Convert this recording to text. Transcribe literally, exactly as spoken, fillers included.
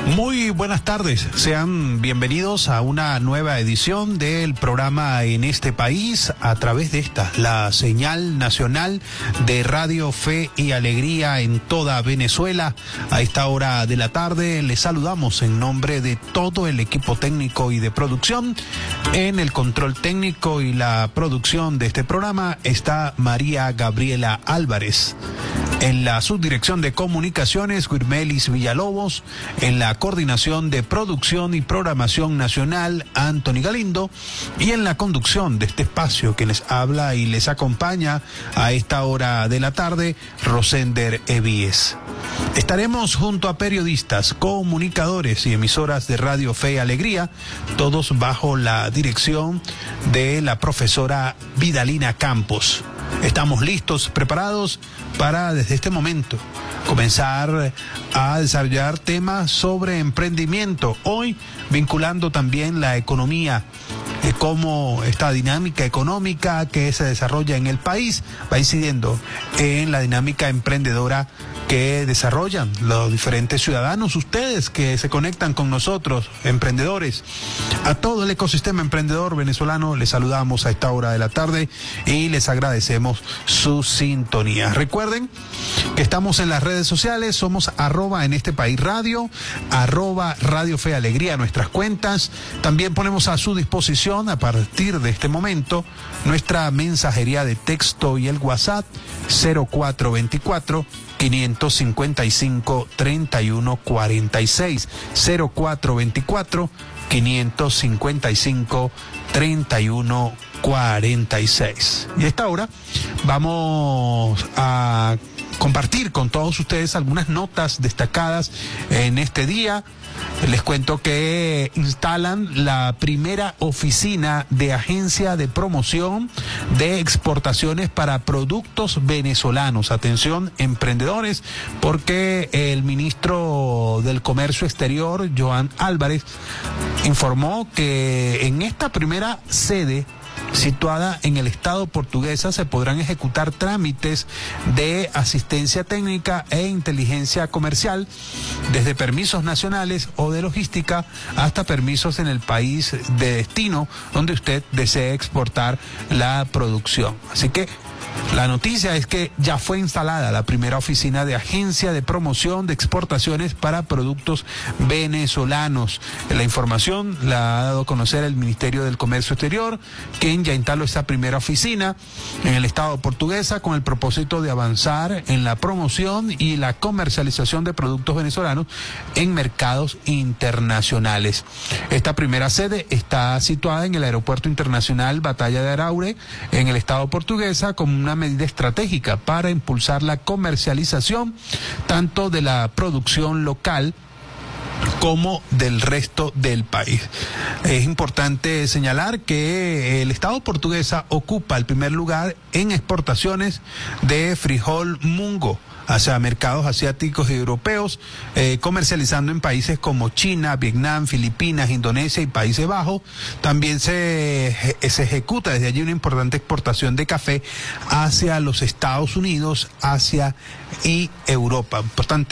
Muy buenas tardes, sean bienvenidos a una nueva edición del programa En este País a través de esta, la señal nacional de Radio Fe y Alegría en toda Venezuela. A esta hora de la tarde les saludamos en nombre de todo el equipo técnico y de producción. En el control técnico y la producción de este programa está María Gabriela Álvarez. En la subdirección de comunicaciones, Guirmelis Villalobos. En la coordinación de producción y programación nacional, Anthony Galindo. Y en la conducción de este espacio que les habla y les acompaña a esta hora de la tarde, Rosender Evíes. Estaremos junto a periodistas, comunicadores y emisoras de Radio Fe y Alegría, todos bajo la dirección de la profesora Vidalina Campos. Estamos listos, preparados para desde este momento comenzar a desarrollar temas sobre emprendimiento, hoy vinculando también la economía, eh, cómo esta dinámica económica que se desarrolla en el país va incidiendo en la dinámica emprendedora que desarrollan los diferentes ciudadanos, ustedes que se conectan con nosotros, emprendedores. A todo el ecosistema emprendedor venezolano les saludamos a esta hora de la tarde y les agradecemos su sintonía. Recuerden que estamos en las redes sociales, somos arroba en este país radio, arroba Radio Fe Alegría, nuestras cuentas. También ponemos a su disposición a partir de este momento nuestra mensajería de texto y el WhatsApp cero cuatro veinticuatro, quinientos cincuenta y cinco, treinta y uno cuarenta y seis, cero cuatro veinticuatro, quinientos cincuenta y cinco, treinta y uno cuarenta y seis. Y a esta hora vamos a compartir con todos ustedes algunas notas destacadas en este día. Les cuento que instalan la primera oficina de agencia de promoción de exportaciones para productos venezolanos. Atención, emprendedores, porque el ministro del Comercio Exterior, Joan Álvarez, informó que en esta primera sede situada en el estado portuguesa se podrán ejecutar trámites de asistencia técnica e inteligencia comercial, desde permisos nacionales o de logística hasta permisos en el país de destino donde usted desee exportar la producción. Así que la noticia es que ya fue instalada la primera oficina de agencia de promoción de exportaciones para productos venezolanos. La información la ha dado a conocer el Ministerio del Comercio Exterior, quien ya instaló esta primera oficina en el estado portuguesa con el propósito de avanzar en la promoción y la comercialización de productos venezolanos en mercados internacionales. Esta primera sede está situada en el Aeropuerto Internacional Batalla de Araure, en el estado portuguesa, como una medida estratégica para impulsar la comercialización tanto de la producción local como del resto del país. Es importante señalar que el Estado portuguesa ocupa el primer lugar en exportaciones de frijol mungo hacia mercados asiáticos y europeos, eh, comercializando en países como China, Vietnam, Filipinas, Indonesia y Países Bajos. También se, se ejecuta desde allí una importante exportación de café hacia los Estados Unidos, Asia y Europa. Importante